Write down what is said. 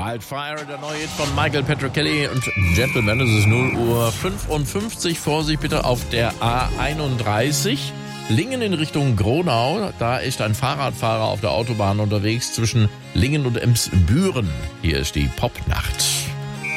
Wildfire, der neue Hit von Michael Patrick Kelly und Gentleman. Es ist 0:55 Uhr. Vorsicht bitte auf der A31. Lingen in Richtung Gronau. Da ist ein Fahrradfahrer auf der Autobahn unterwegs zwischen Lingen und Emsbüren. Hier ist die Popnacht.